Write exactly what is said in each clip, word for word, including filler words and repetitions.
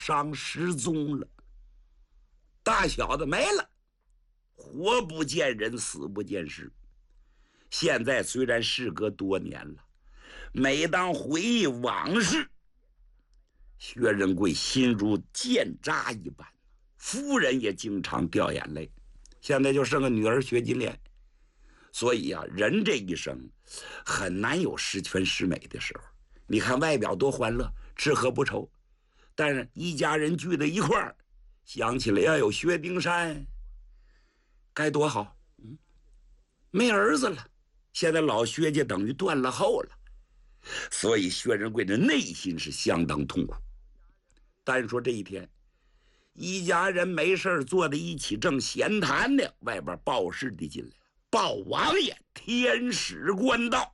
上失踪了，大小子没了，活不见人，死不见尸。现在虽然事隔多年了，每当回忆往事，薛仁贵心如箭扎一般，夫人也经常掉眼泪。现在就剩个女儿薛金莲，所以啊，人这一生很难有十全十美的时候。你看外表多欢乐，吃喝不愁，但是一家人聚在一块儿，想起来要有薛丁山，该多好。嗯，没儿子了，现在老薛家等于断了后了，所以薛仁贵的内心是相当痛苦。但是说这一天，一家人没事坐在一起正闲谈呢，外边报事的进来，报王爷天使官到。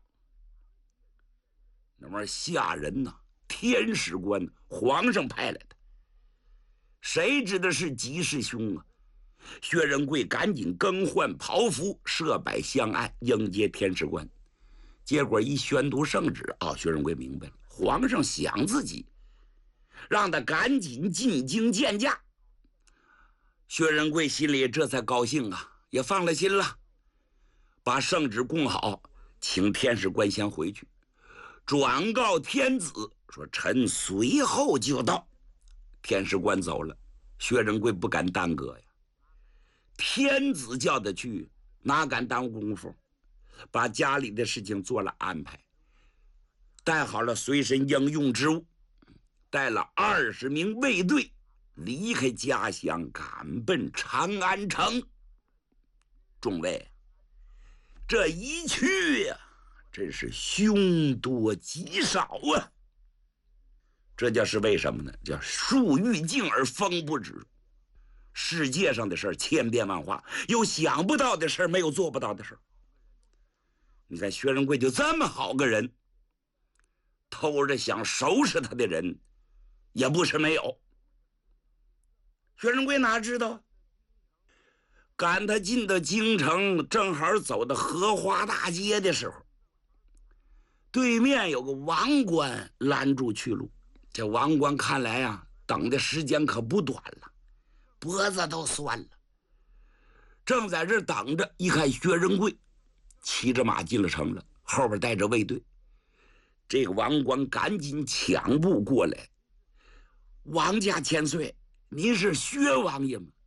那玩意儿吓人呐！天使官，皇上派来的，谁知道是吉是凶啊？薛仁贵赶紧更换袍服，设摆香案迎接天使官。结果一宣读圣旨啊、哦，薛仁贵明白了，皇上想自己，让他赶紧进京见驾。薛仁贵心里这才高兴啊，也放了心了，把圣旨供好，请天使官先回去，转告天子说臣随后就到。天使官走了，薛仁贵不敢耽搁呀，天子叫他去，哪敢耽误功夫，把家里的事情做了安排，带好了随身应用之物，带了二十名卫队，离开家乡，赶奔长安城。众位，这一去呀、啊，真是凶多吉少啊！这就是为什么呢？叫树欲静而风不止。世界上的事千变万化，有想不到的事，没有做不到的事。你看薛仁贵就这么好个人，偷着想收拾他的人也不是没有。薛仁贵哪知道，赶他进到京城，正好走到荷花大街的时候，对面有个王官拦住去路。这王官看来啊，等的时间可不短了，脖子都酸了，正在这等着。一看薛仁贵骑着马进了城了，后边带着卫队。这个王官赶紧抢步过来：“王家千岁，您是薛王爷吗？”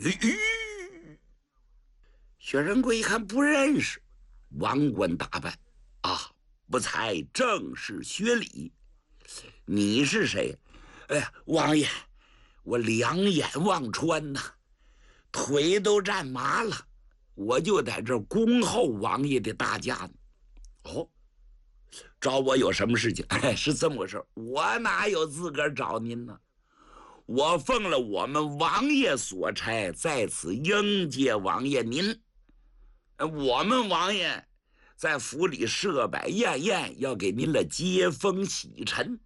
薛仁贵一看不认识，王官打扮啊，不才正是薛礼。你是谁？哎呀，王爷，我两眼望穿呐，腿都站麻了，我就在这恭候王爷的大驾呢。哦，找我有什么事情？哎，是这么回事，我哪有资格找您呢？我奉了我们王爷所差，在此迎接王爷您。我们王爷在府里设摆宴宴，要给您了接风洗尘。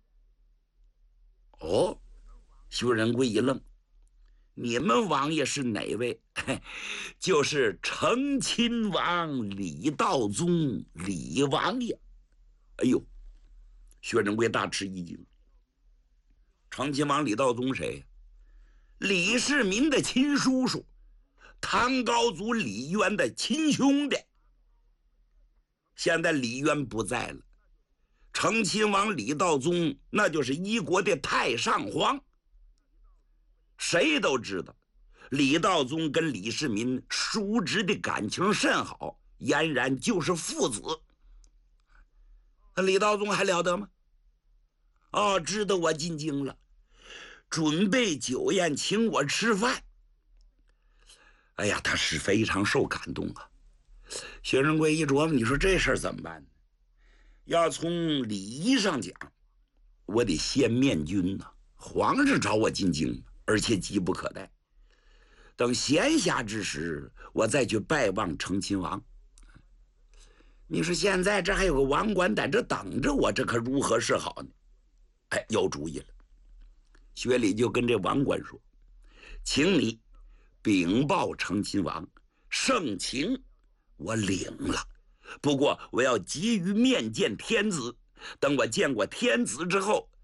哦，薛仁贵一愣，你们王爷是哪位？就是成亲王李道宗李王爷。哎呦，薛仁贵大吃一惊。成亲王李道宗谁？李世民的亲叔叔，唐高祖李渊的亲兄弟。现在李渊不在了，成亲王李道宗那就是一国的太上皇。谁都知道李道宗跟李世民叔侄的感情甚好，俨然就是父子。那李道宗还了得吗？哦，知道我进京了，准备酒宴请我吃饭。哎呀，他是非常受感动啊。薛仁贵一琢磨，你说这事儿怎么办呢？要从礼仪上讲，我得先面君呐、啊，皇上找我进京，而且急不可待。等闲暇之时，我再去拜望成亲王。你说现在这还有个王官在这等着我，这可如何是好呢？哎，有主意了。薛礼就跟这王官说：“请你禀报成亲王，盛情我领了，不过我要急于面见天子，等我见过天子之后，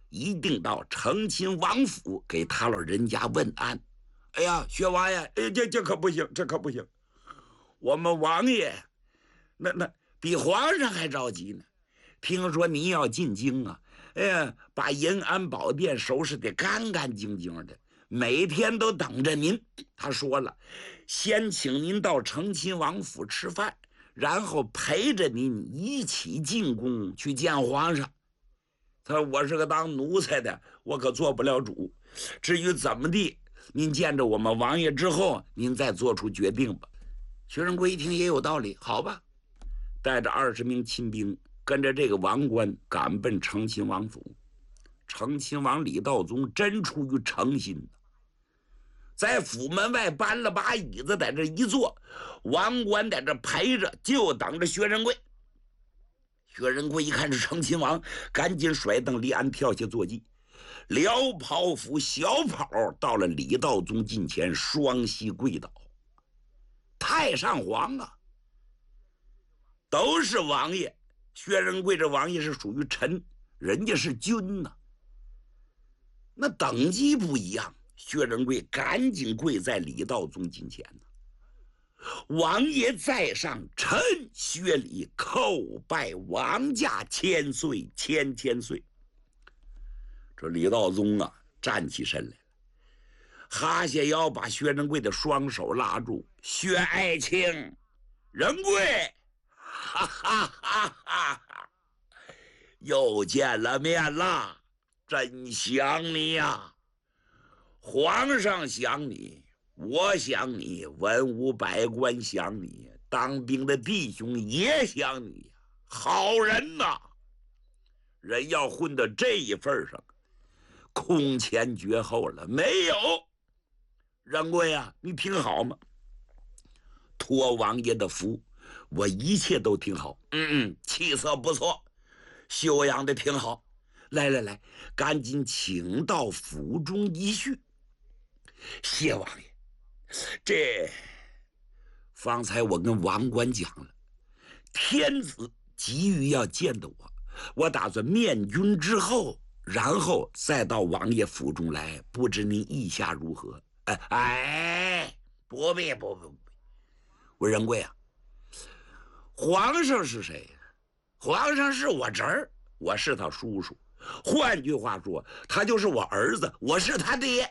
一定到成亲王府给他老人家问安。哎呀，薛王爷，哎，这这可不行，这可不行！我们王爷那那比皇上还着急呢。听说您要进京啊，哎呀，把银安宝殿收拾得干干净净的，每天都等着您。他说了，先请您到成亲王府吃饭，然后陪着您一起进宫去见皇上。他说我是个当奴才的，我可做不了主。至于怎么地，您见着我们王爷之后，您再做出决定吧。薛仁贵一听也有道理，好吧，带着二十名亲兵，跟着这个王冠赶奔成亲王府。成亲王李道宗真出于诚心，在府门外搬了把椅子，在这一坐，王冠在这陪着，就等着薛仁贵。薛仁贵一看是成亲王，赶紧甩蹬离鞍，跳下坐骑，撩袍服小跑到了李道宗近前，双膝跪倒。太上皇啊，都是王爷。薛仁贵这王爷是属于臣，人家是君呐、啊，那等级不一样。薛仁贵赶紧跪在李道宗近前呢，王爷在上，臣薛礼叩拜王驾千岁千千岁。这李道宗啊，站起身来了，哈下腰把薛仁贵的双手拉住。薛爱卿，仁贵，哈哈哈哈哈，又见了面了，真想你呀、啊！皇上想你，我想你，文武百官想你，当兵的弟兄也想你。好人呐，人要混到这一份上，空前绝后了没有？仁贵啊，你听好吗？托王爷的福，我一切都挺好。嗯嗯，气色不错，修养的挺好。来来来，赶紧请到府中一叙。谢王爷，这方才我跟王官讲了，天子急于要见到我，我打算面君之后，然后再到王爷府中来，不知您意下如何？哎哎，不必不必不必。我仁贵啊，皇上是谁？皇上是我侄儿，我是他叔叔。换句话说，他就是我儿子，我是他爹。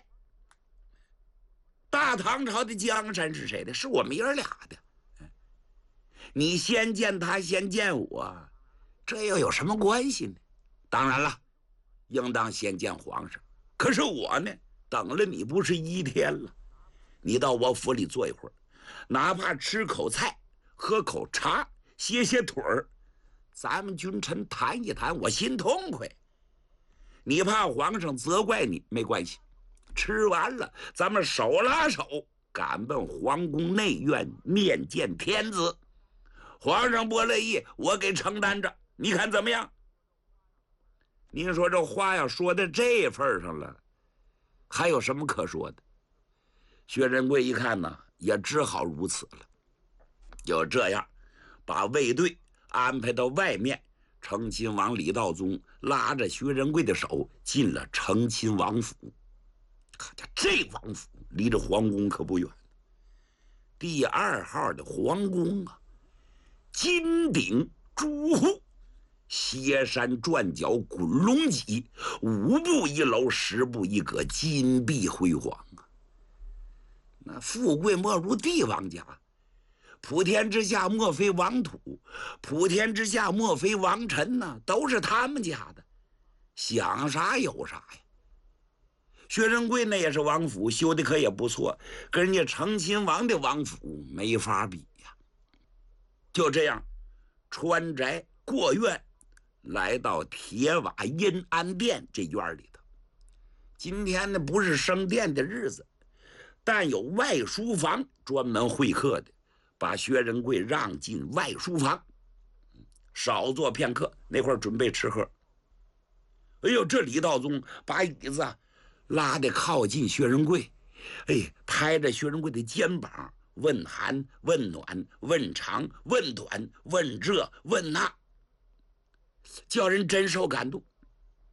大唐朝的江山是谁的？是我们爷俩的。你先见他，先见我，这又有什么关系呢？当然了，应当先见皇上。可是我呢，等了你不是一天了，你到我府里坐一会儿，哪怕吃口菜，喝口茶，歇歇腿儿，咱们君臣谈一谈，我心痛快。你怕皇上责怪你没关系，吃完了咱们手拉手赶奔皇宫内院面见天子。皇上不乐意，我给承担着，你看怎么样？您说这话要说到这份上了，还有什么可说的？薛仁贵一看呢，也只好如此了。就这样，把卫队安排到外面，成亲王李道宗拉着薛仁贵的手进了成亲王府。可这这王府离着皇宫可不远，第二号的皇宫啊，金顶朱户，歇山转角滚龙脊，五步一楼，十步一阁，金碧辉煌啊！那富贵莫如帝王家，普天之下莫非王土，普天之下莫非王臣呐、啊，都是他们家的，想啥有啥呀。薛仁贵那也是王府，修的可也不错，跟人家成亲王的王府没法比呀。就这样，穿宅过院，来到铁瓦阴安殿这院里头。今天呢不是升殿的日子，但有外书房专门会客的，把薛仁贵让进外书房，少坐片刻，那会儿准备吃喝。哎呦，这李道宗把椅子拉得靠近薛仁贵，哎，拍着薛仁贵的肩膀，问寒问暖，问长问短，问这问那，叫人真受感动。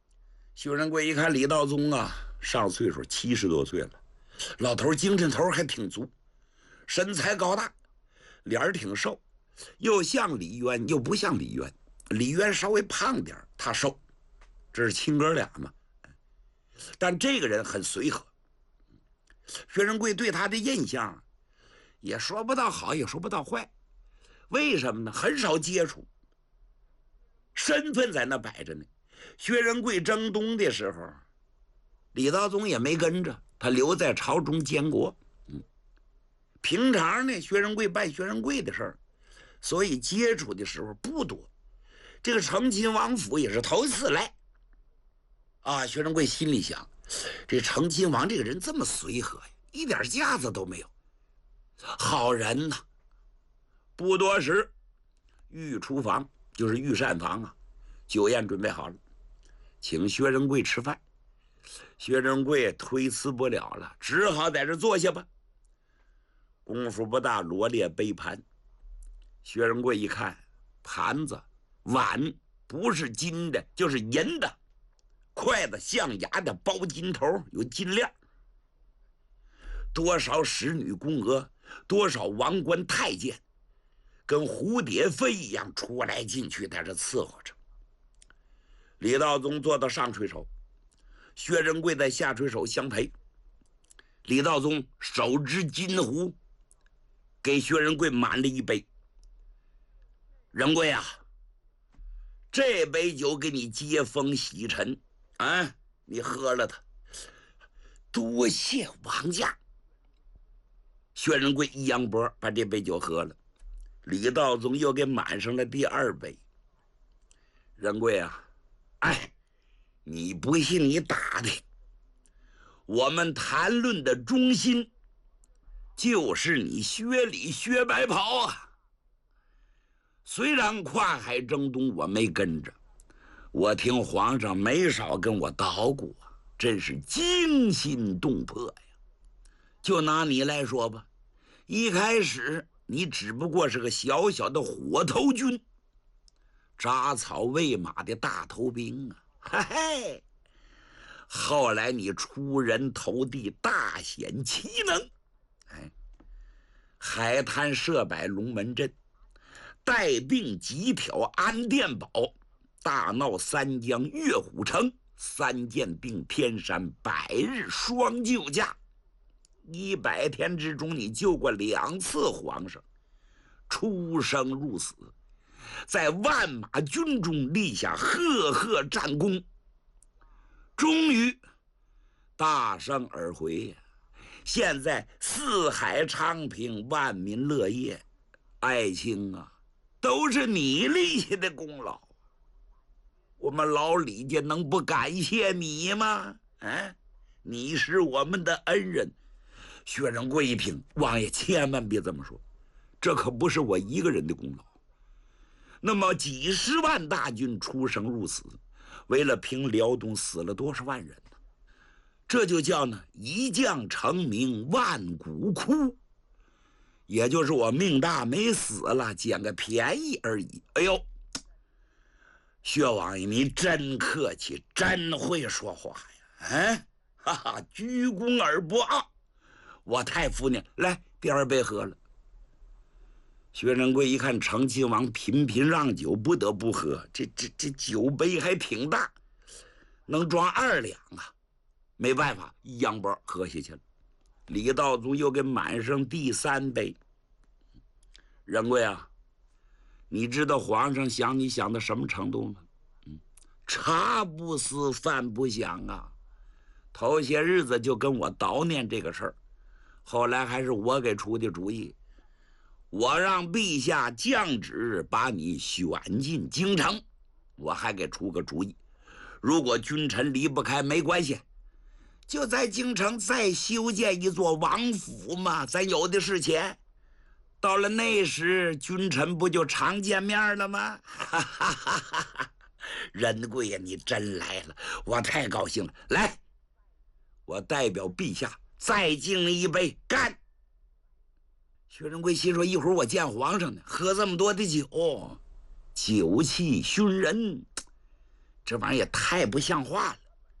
薛仁贵一看李道宗啊，上岁数七十多岁了，老头精神头还挺足，身材高大，脸儿挺瘦，又像李渊又不像李渊。李渊稍微胖点他瘦，这是亲哥俩嘛。但这个人很随和，薛仁贵对他的印象也说不到好，也说不到坏。为什么呢？很少接触，身份在那摆着呢。薛仁贵征东的时候，李道宗也没跟着，他留在朝中监国。嗯，平常呢，薛仁贵办薛仁贵的事儿，所以接触的时候不多。这个成亲王府也是头一次来啊。薛仁贵心里想，这成亲王这个人这么随和呀，一点架子都没有，好人呐。不多时，御厨房就是御膳房啊，酒宴准备好了，请薛仁贵吃饭。薛仁贵推辞不了了，只好在这坐下吧。功夫不大，罗列杯盘。薛仁贵一看，盘子碗不是金的就是银的，筷子象牙的，包金头，有金链。多少使女宫娥，多少王官太监，跟蝴蝶飞一样出来进去，在这伺候着。李道宗坐到上垂手，薛仁贵在下垂手相陪。李道宗手执金壶，给薛仁贵满了一杯。仁贵啊，这杯酒给你接风洗尘啊，你喝了它，多谢王家。薛仁贵一扬脖，把这杯酒喝了。李道宗又给满上了第二杯。仁贵啊，哎，你不信你打的。我们谈论的中心，就是你薛礼薛白袍啊。虽然跨海征东我没跟着，我听皇上没少跟我捣鼓啊，真是惊心动魄呀。就拿你来说吧，一开始你只不过是个小小的火头军，扎草喂马的大头兵啊，嘿嘿。后来你出人头地，大显奇能，哎，海滩设摆龙门阵，带病急挑安殿堡，大闹三江岳虎城，三箭定天山，百日双救驾。一百天之中，你救过两次皇上，出生入死，在万马军中立下赫赫战功，终于大胜而回呀！现在四海昌平，万民乐业，爱卿啊，都是你立下的功劳。我们老李家能不感谢你吗？啊，你是我们的恩人。薛仁贵一听，王爷千万别这么说，这可不是我一个人的功劳。那么几十万大军出生入死，为了平辽东死了多少万人呢？这就叫呢一将成名万骨枯，也就是我命大没死了，捡个便宜而已。哎呦，薛王爷你真客气，真会说话呀！哎，哈哈，居功而不傲，我太服你了。来，第二杯喝了。薛仁贵一看成亲王频频让酒，不得不喝。这这这酒杯还挺大，能装二两啊。没办法，一扬脖喝下去了。李道宗又给满上第三杯。仁贵啊，你知道皇上想你想到什么程度吗？嗯，茶不思饭不想啊。头些日子就跟我叨念这个事儿，后来还是我给出的主意。我让陛下降旨把你选进京城，我还给出个主意，如果君臣离不开没关系，就在京城再修建一座王府嘛，咱有的是钱。到了那时，君臣不就常见面了吗？哈哈哈哈哈！仁贵呀，你真来了，我太高兴了。来，我代表陛下再敬一杯，干！薛仁贵心说，一会儿我见皇上呢，喝这么多的酒，酒气熏人，这玩意儿也太不像话了。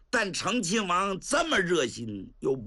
但成亲王这么热心，又